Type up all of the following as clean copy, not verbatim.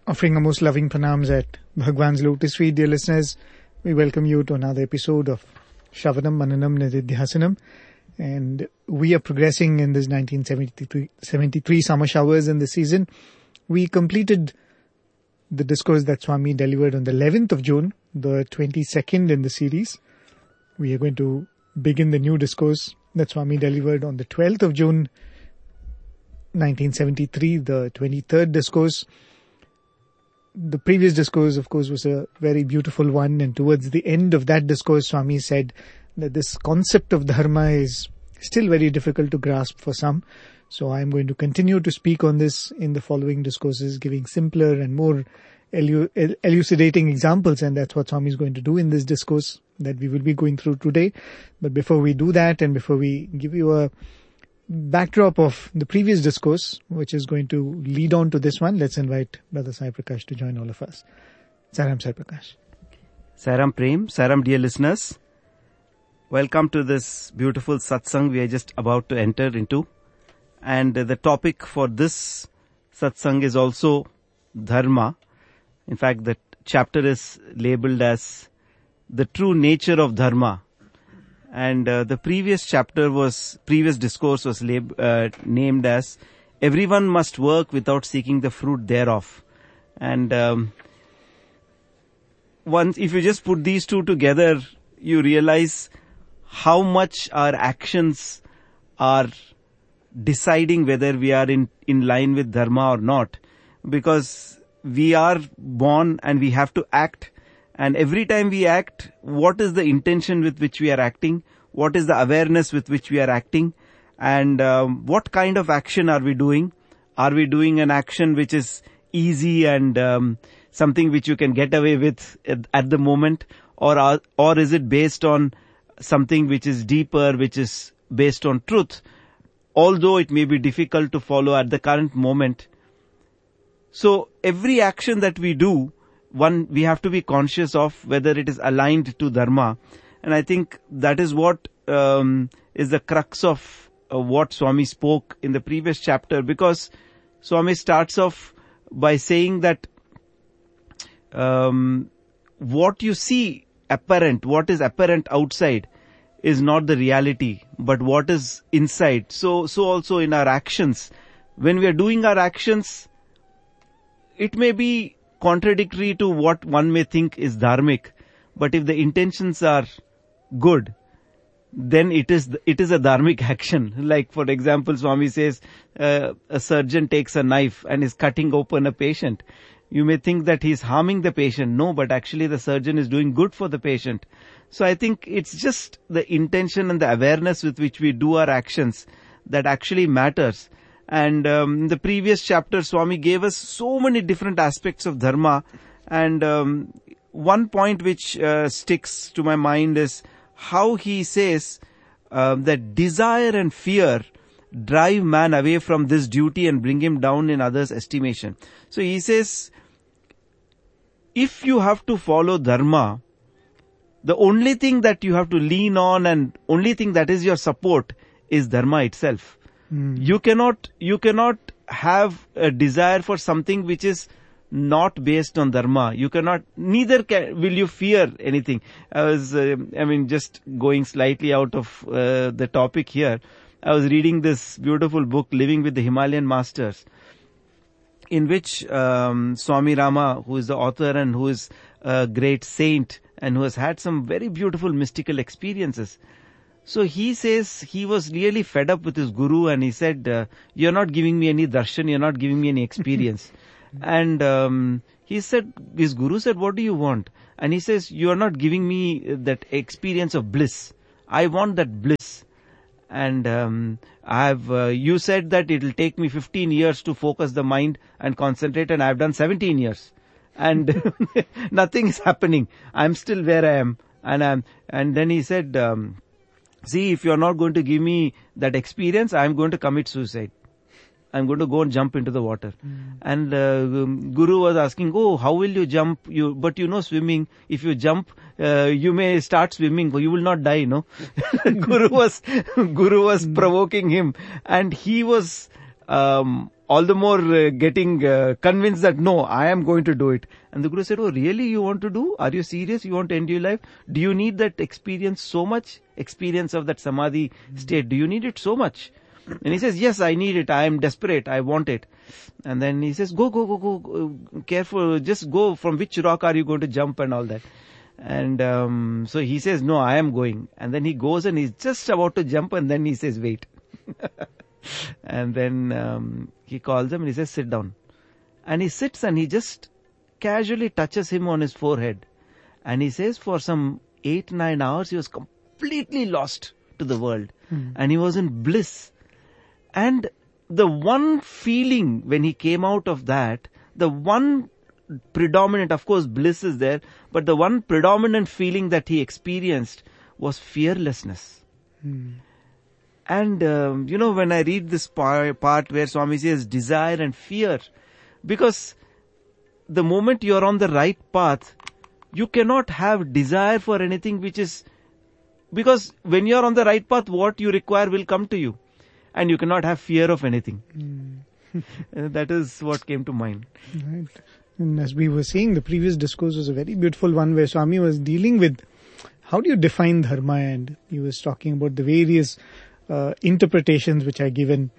Offering our most loving pranams at Bhagwan's lotus feet, dear listeners. We welcome you to another episode of Shravanam Mananam Nididhyasanam. And we are progressing in this 1973 summer showers in the season. We completed the discourse that Swami delivered on the 11th of June, the 22nd in the series. We are going to begin the new discourse that Swami delivered on the 12th of June, 1973, the 23rd discourse. The previous discourse, of course, was a very beautiful one, and towards the end of that discourse, Swami said that this concept of dharma is still very difficult to grasp for some. So I'm going to continue to speak on this in the following discourses, giving simpler and more elucidating examples, and that's what Swami is going to do in this discourse that we will be going through today. But before we do that, and before we give you a backdrop of the previous discourse, which is going to lead on to this one, let's invite Brother Sai Prakash to join all of us. Sairam Sai Prakash. Sairam Prem, Sairam dear listeners. Welcome to this beautiful satsang we are just about to enter into. And the topic for this satsang is also dharma. In fact, the chapter is labeled as the true nature of dharma. And the previous discourse was named as everyone must work without seeking the fruit thereof. And if you just put these two together, you realize how much our actions are deciding whether we are in line with dharma or not. Because we are born and we have to act. And every time we act, what is the intention with which we are acting? What is the awareness with which we are acting? And what kind of action are we doing? Are we doing an action which is easy and something which you can get away with at the moment? Or is it based on something which is deeper, which is based on truth? Although it may be difficult to follow at the current moment. So every action that we do, we have to be conscious of whether it is aligned to dharma. And I think that is what is the crux of what Swami spoke in the previous chapter. Because Swami starts off by saying that what you see apparent, what is apparent outside is not the reality, but what is inside. So also in our actions, when we are doing our actions, it may be contradictory to what one may think is dharmic, but if the intentions are good, then it is a dharmic action. Like, for example, Swami says a surgeon takes a knife and is cutting open a patient. You may think that he is harming the patient. No, but actually the surgeon is doing good for the patient. So I think it's just the intention and the awareness with which we do our actions that actually matters. And in the previous chapter, Swami gave us so many different aspects of dharma. And one point which sticks to my mind is how he says that desire and fear drive man away from this duty and bring him down in others' estimation. So he says, if you have to follow dharma, the only thing that you have to lean on and only thing that is your support is dharma itself. You cannot have a desire for something which is not based on dharma. Will you fear anything. Just going slightly out of the topic here. I was reading this beautiful book, Living with the Himalayan Masters, in which Swami Rama, who is the author and who is a great saint and who has had some very beautiful mystical experiences. So he says he was really fed up with his guru and he said, you're not giving me any darshan, you're not giving me any experience. And his guru said, what do you want? And he says, you are not giving me that experience of bliss. I want that bliss. And you said that it will take me 15 years to focus the mind and concentrate, and I've done 17 years. And nothing is happening. I'm still where I am. And then he said, see, if you're not going to give me that experience, I'm going to commit suicide. I'm going to go and jump into the water. And Guru was asking, how will you jump? But you know swimming. If you jump, you may start swimming. You will not die, no? Guru was provoking him. And he was all the more getting convinced that no, I am going to do it. And the Guru said, oh really, you want to do? Are you serious? You want to end your life? Do you need that experience so much? Experience of that samadhi state. Do you need it so much? And he says, yes, I need it. I am desperate. I want it. And then he says, go, careful. Just go. From which rock are you going to jump and all that? And so he says, no, I am going. And then he goes and he's just about to jump, and then he says, wait. And then he calls him and he says, sit down. And he sits and he just casually touches him on his forehead. And he says for some 8-9 hours, he was completely lost to the world. And he was in bliss. And the one feeling when he came out of that, the one predominant, of course bliss is there, but the one predominant feeling that he experienced was fearlessness. And when I read this part where Swami says desire and fear, because the moment you are on the right path, you cannot have desire for anything which is, because when you are on the right path, what you require will come to you, and you cannot have fear of anything. That is what came to mind. Right. And as we were saying, the previous discourse was a very beautiful one where Swami was dealing with how do you define dharma, and he was talking about the various interpretations which are given.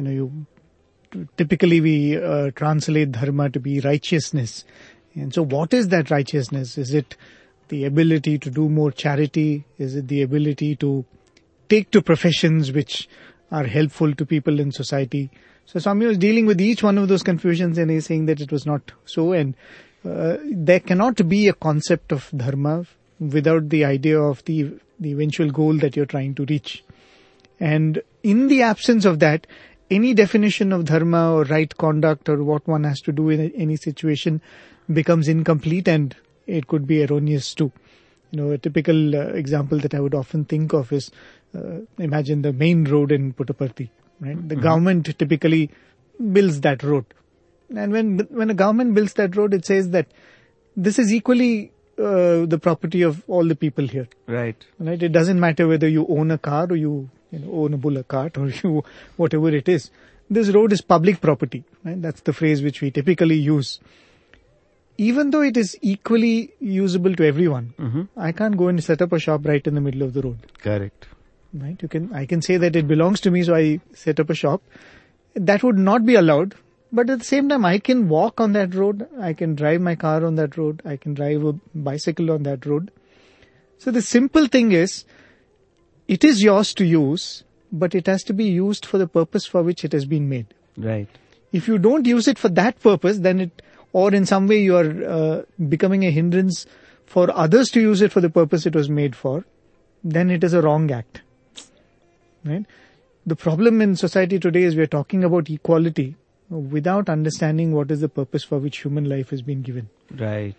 Typically we translate dharma to be righteousness. And so what is that righteousness? Is it the ability to do more charity? Is it the ability to take to professions which are helpful to people in society? So Swami was dealing with each one of those confusions, and he's saying that it was not so, and there cannot be a concept of dharma without the idea of the eventual goal that you're trying to reach. And in the absence of that, any definition of dharma or right conduct or what one has to do in any situation becomes incomplete, and it could be erroneous too. A typical example that I would often think of is, imagine the main road in Puttaparthi. Right? The government typically builds that road. And when a government builds that road, it says that this is equally the property of all the people here. Right. It doesn't matter whether you own a car or you own a bullock cart or you whatever it is. This road is public property. Right? That's the phrase which we typically use. Even though it is equally usable to everyone, I can't go and set up a shop right in the middle of the road. Correct. Right? I can say that it belongs to me, so I set up a shop. That would not be allowed. But at the same time, I can walk on that road. I can drive my car on that road. I can drive a bicycle on that road. So the simple thing is, it is yours to use, but it has to be used for the purpose for which it has been made. Right. If you don't use it for that purpose, then or in some way you are becoming a hindrance for others to use it for the purpose it was made for, then it is a wrong act. Right? The problem in society today is we are talking about equality without understanding what is the purpose for which human life has been given. Right.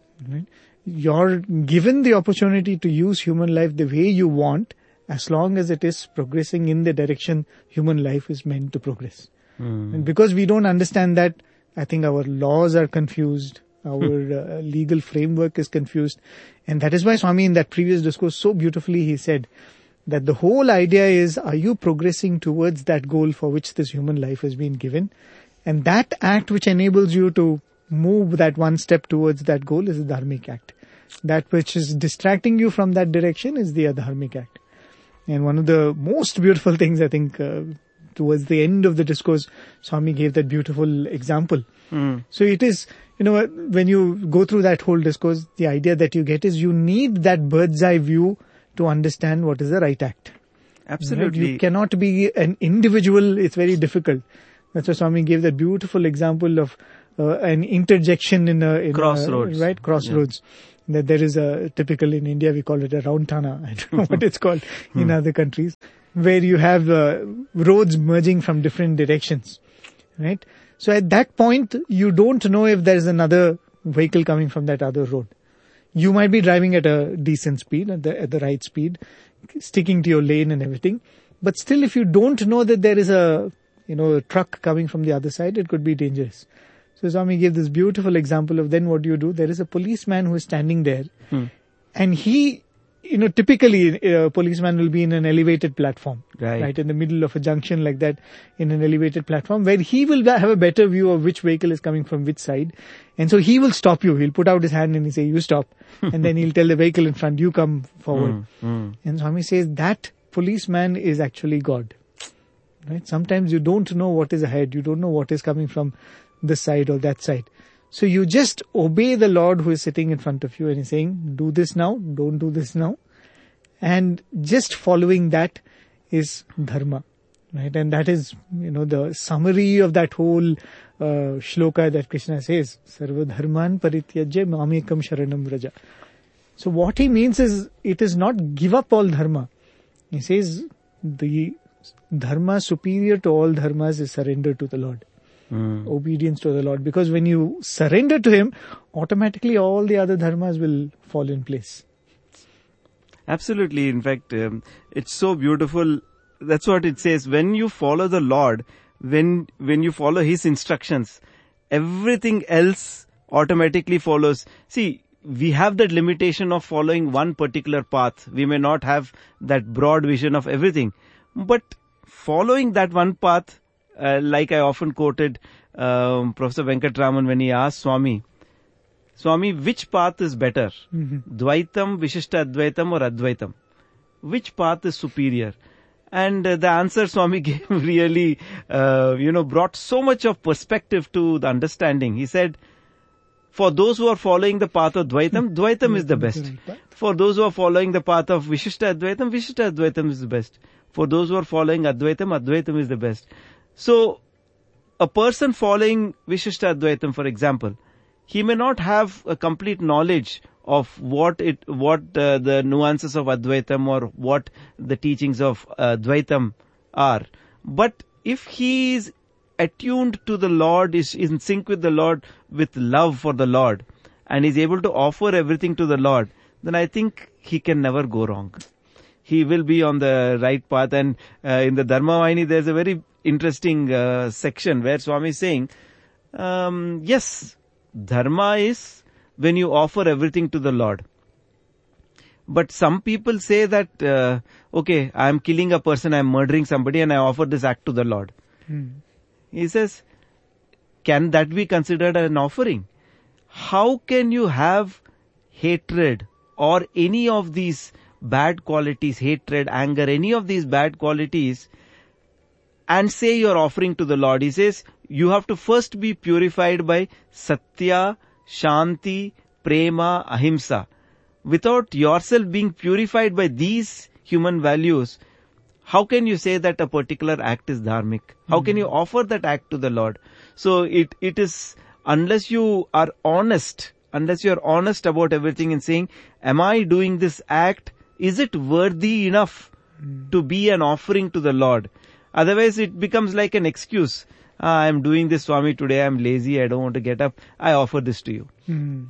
You're given the opportunity to use human life the way you want, as long as it is progressing in the direction human life is meant to progress. And because we don't understand that, I think our laws are confused, our legal framework is confused. And that is why Swami in that previous discourse so beautifully he said that the whole idea is, are you progressing towards that goal for which this human life has been given? And that act which enables you to move that one step towards that goal is a dharmic act. That which is distracting you from that direction is the adharmic act. And one of the most beautiful things, I think, towards the end of the discourse, Swami gave that beautiful example. So it is, when you go through that whole discourse, the idea that you get is you need that bird's eye view to understand what is the right act. Absolutely. You cannot be an individual, it's very difficult. That's why Swami gave that beautiful example of an interjection in a crossroads. Crossroads. Yeah. That there is a typical in India, we call it a round thana. I don't know what it's called in other countries, where you have roads merging from different directions. Right? So at that point, you don't know if there is another vehicle coming from that other road. You might be driving at a decent speed, at the right speed, sticking to your lane and everything. But still, if you don't know that there is a truck coming from the other side, it could be dangerous. So Swami gave this beautiful example of then what do you do? There is a policeman who is standing there and he typically a policeman will be in an elevated platform, Right. in the middle of a junction like that, in an elevated platform, where he will have a better view of which vehicle is coming from which side. And so he will stop you. He'll put out his hand and he'll say, you stop. And then he'll tell the vehicle in front, you come forward. And Swami says that policeman is actually God. Right? Sometimes you don't know what is ahead. You don't know what is coming from this side or that side. So you just obey the Lord who is sitting in front of you and he's saying, do this now, don't do this now. And just following that is dharma. Right? And that is, the summary of that whole shloka that Krishna says, Sarva dharman parityajya mamekam sharanam vraja. So what he means is, it is not give up all dharma. He says, the dharma superior to all dharmas is surrender to the Lord. Obedience to the Lord. Because when you surrender to Him, automatically all the other dharmas will fall in place. Absolutely. In fact, it's so beautiful. That's what it says. When you follow the Lord, when you follow His instructions, everything else automatically follows. See, we have that limitation of following one particular path. We may not have that broad vision of everything. But following that one path, like I often quoted Professor Venkatraman when he asked Swami, which path is better? Dvaitam, Vishishta Advaitam or Advaitam? Which path is superior? And the answer Swami gave really, brought so much of perspective to the understanding. He said, for those who are following the path of Dvaitam, Dvaitam is the best. For those who are following the path of Vishishta Advaitam, Vishishta Advaitam is the best. For those who are following Advaitam, Advaitam is the best. So, a person following Vishishta Advaitam, for example, he may not have a complete knowledge of what the nuances of Advaitam or what the teachings of Dvaitam are. But if he is attuned to the Lord, is in sync with the Lord, with love for the Lord, and is able to offer everything to the Lord, then I think he can never go wrong. He will be on the right path. And in the Dharma Vahini, there's a very interesting section where Swami is saying, yes, Dharma is when you offer everything to the Lord. But some people say that, okay, I am killing a person, I am murdering somebody and I offer this act to the Lord. He says, can that be considered an offering? How can you have hatred or any of these bad qualities, hatred, anger, any of these bad qualities, and say you're offering to the Lord? He says, you have to first be purified by Satya, Shanti, Prema, Ahimsa. Without yourself being purified by these human values, how can you say that a particular act is dharmic? How can you offer that act to the Lord? So it is, unless you are honest about everything and saying, am I doing this act? Is it worthy enough to be an offering to the Lord? Otherwise it becomes like an excuse. I am doing this, Swami, today I am lazy, I don't want to get up, I offer this to you.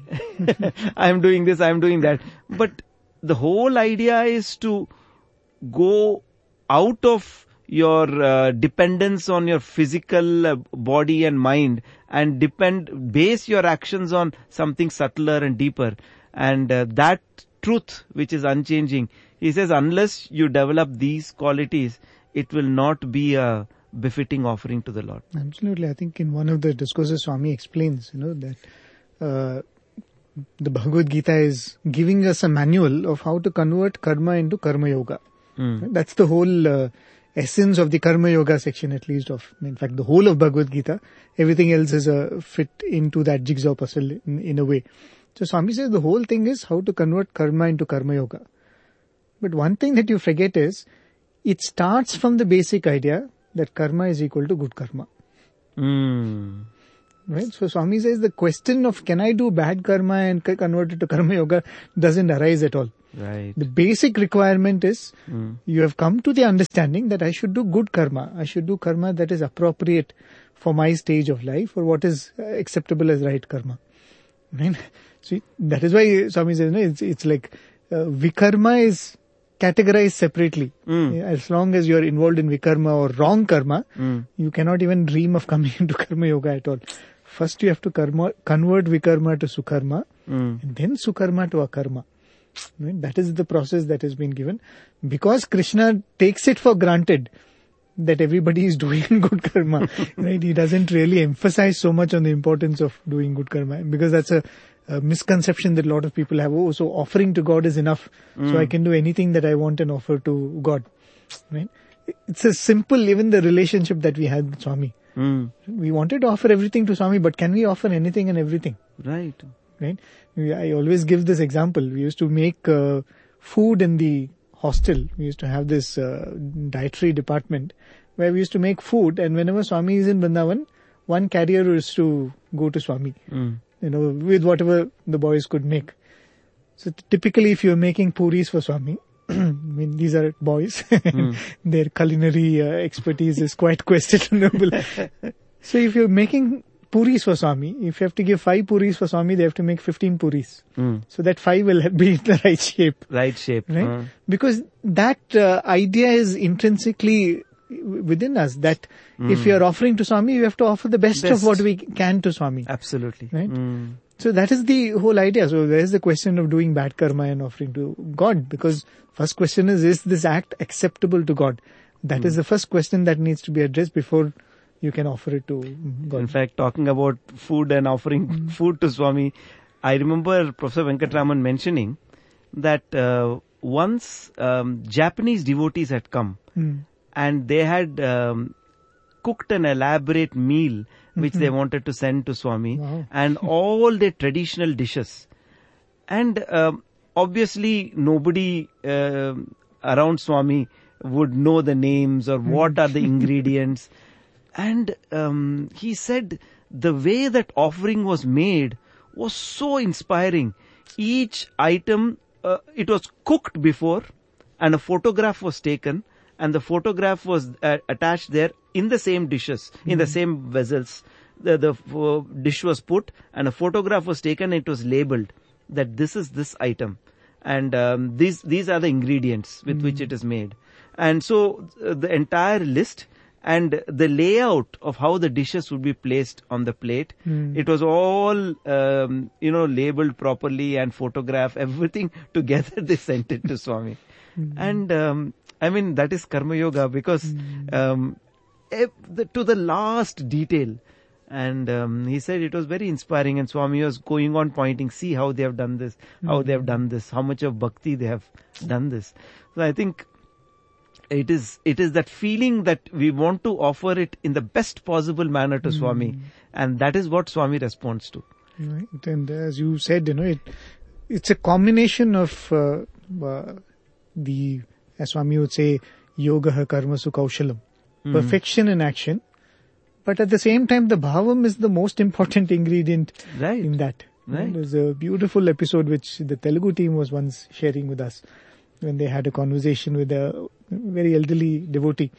I am doing this, I am doing that. But the whole idea is to go out of your dependence on your physical body and mind and base your actions on something subtler and deeper. And that truth which is unchanging, he says, unless you develop these qualities, it will not be a befitting offering to the Lord. Absolutely. I think in one of the discourses, Swami explains, that the Bhagavad Gita is giving us a manual of how to convert karma into karma yoga. That's the whole essence of the karma yoga section, at least of, in fact, the whole of Bhagavad Gita. Everything else is a fit into that jigsaw puzzle in a way. So Swami says the whole thing is how to convert karma into karma yoga. But one thing that you forget is, it starts from the basic idea that karma is equal to good karma. Right? So Swami says the question of can I do bad karma and convert it to karma yoga doesn't arise at all. Right. The basic requirement is you have come to the understanding that I should do good karma. I should do karma that is appropriate for my stage of life or what is acceptable as right karma. Right? So that is why Swami says it's like vikarma is categorized separately. As long as you're involved in vikarma or wrong karma, you cannot even dream of coming into karma yoga at all. First you have to convert vikarma to sukarma and then sukarma to akarma. Right? That is the process that has been given. Because Krishna takes it for granted that everybody is doing good karma, right? He doesn't really emphasize so much on the importance of doing good karma, because that's a misconception that a lot of people have. Oh, so offering to God is enough, so I can do anything that I want and offer to God, right? It's a simple, even the relationship that we had with Swami. We wanted to offer everything to Swami, but can we offer anything and everything? Right. Right? I always give this example. We used to make food in the hostel. We used to have this dietary department where we used to make food, and whenever Swami is in Vrindavan, one carrier used to go to Swami, with whatever the boys could make. So typically if you're making puris for Swami, I mean, these are boys, their culinary expertise is quite questionable. So if you're making puris for Swami, if you have to give 5 puris for Swami, they have to make 15 puris. So that 5 will be in the right shape. Right shape. Right? Because that idea is intrinsically within us, that if you are offering to Swami, you have to offer the best of what we can to Swami. Absolutely. Right? So that is the whole idea. So there is the question of doing bad karma and offering to God, because first question is this act acceptable to God? That is the first question that needs to be addressed before you can offer it to God. In fact, talking about food and offering food to Swami, I remember Professor Venkatraman mentioning that once Japanese devotees had come and they had cooked an elaborate meal which they wanted to send to Swami, and all their traditional dishes. And obviously nobody around Swami would know the names or what are the ingredients. And he said the way that offering was made was so inspiring. Each item, it was cooked before, and a photograph was taken, and the photograph was attached there in the same dishes, in the same vessels. The dish was put, and a photograph was taken, and it was labeled that this is this item, and these are the ingredients with which it is made. And so the entire list and the layout of how the dishes would be placed on the plate, it was all labeled properly and photographed, everything together. They sent it to Swami. And I mean, that is Karma Yoga, because to the last detail. And he said it was very inspiring, and Swami was going on pointing, see how they have done this, how they have done this, how much of bhakti they have done this. So I think it is that feeling that we want to offer it in the best possible manner to Swami, and that is what Swami responds to. Right. And as you said, it's a combination of as Swami would say, yoga karmasu kaushalam, perfection in action. But at the same time, the bhavam is the most important ingredient in that. Right. There's a beautiful episode which the Telugu team was once sharing with us when they had a conversation with a very elderly devotee.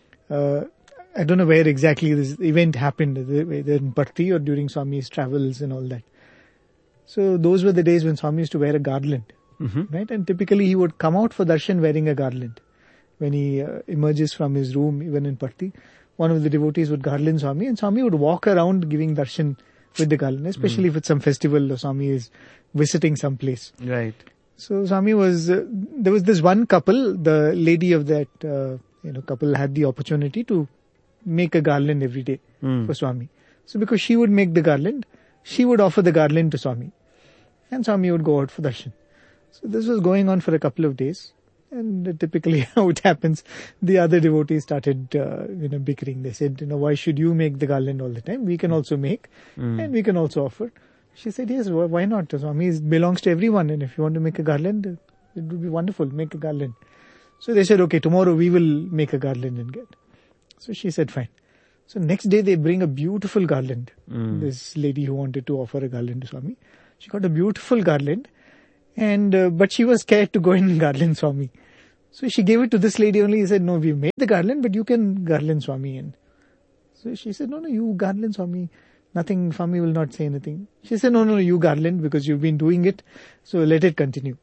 I don't know where exactly this event happened, either in Bharti or during Swami's travels and all that. So those were the days when Swami used to wear a garland. Right? And typically he would come out for darshan wearing a garland. When he emerges from his room, even in Bharti, one of the devotees would garland Swami, and Swami would walk around giving darshan with the garland, especially if it's some festival or Swami is visiting some place. Right. So Swami was, there was this one couple, the lady of that couple had the opportunity to make a garland every day for Swami. So because she would make the garland, she would offer the garland to Swami, and Swami would go out for darshan. So this was going on for a couple of days. And typically how it happens, the other devotees started, bickering. They said, why should you make the garland all the time? We can also make, and we can also offer. She said, yes, why not? Swami belongs to everyone, and if you want to make a garland, it would be wonderful, make a garland. So they said, okay, tomorrow we will make a garland and get. So she said, fine. So next day they bring a beautiful garland. This lady who wanted to offer a garland to Swami, she got a beautiful garland. And but she was scared to go and garland Swami. So she gave it to this lady only. He said, no, we made the garland, but you can garland Swami. And so she said, no, you garland Swami. Nothing, Swami will not say anything. She said, no, you garland because you've been doing it. So let it continue.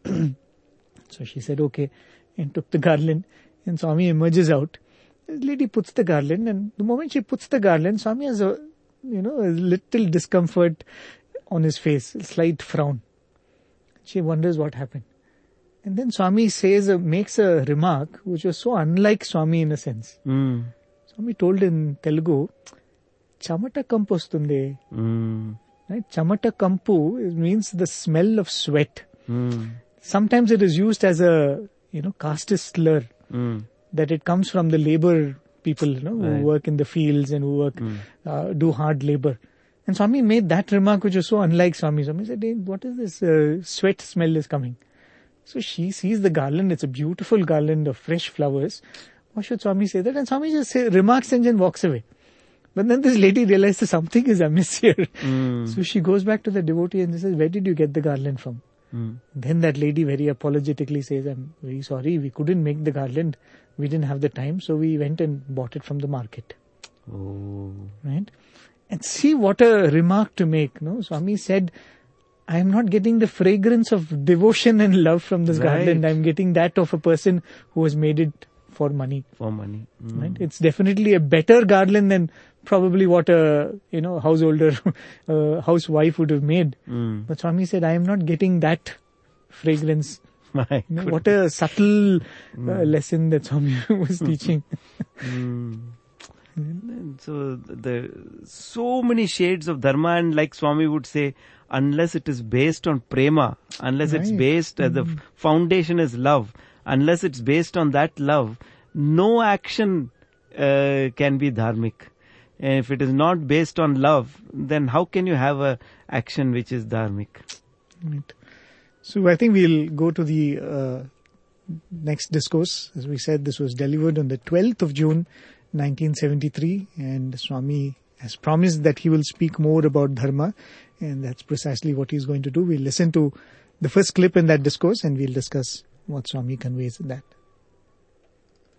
So she said, okay, and took the garland. And Swami emerges out. The lady puts the garland, and the moment she puts the garland, Swami has a little discomfort on his face, a slight frown. She wonders what happened. And then Swami makes a remark which was so unlike Swami in a sense. Swami told in Telugu, Chamata kampu ostundi. Right? Chamata kampu means the smell of sweat. Sometimes it is used as a, caste slur. That it comes from the labor people, who work in the fields and who do hard labor. And Swami made that remark which was so unlike Swami. Swami said, hey, what is this sweat smell is coming? So she sees the garland. It's a beautiful garland of fresh flowers. Why should Swami say that? And Swami just remarks and then walks away. But then this lady realizes something is amiss here. So she goes back to the devotee and says, where did you get the garland from? Then that lady very apologetically says, I'm very sorry, we couldn't make the garland. We didn't have the time, so we went and bought it from the market. Right? And see what a remark to make. No, Swami said, I am not getting the fragrance of devotion and love from this garland. I am getting that of a person who has made it for money. Right? It's definitely a better garland than probably what a householder, housewife would have made. But Swami said, I am not getting that fragrance. What a subtle lesson that Swami was teaching. So so many shades of dharma, and like Swami would say, unless it is based on prema, unless it's based, the foundation is love, unless it's based on that love, no action can be dharmic. And if it is not based on love, then how can you have a action which is dharmic? Right. So I think we'll go to the next discourse. As we said, this was delivered on the 12th of June, 1973, and Swami has promised that he will speak more about dharma, and that's precisely what he's going to do. We'll listen to the first clip in that discourse and we'll discuss what Swami conveys in that.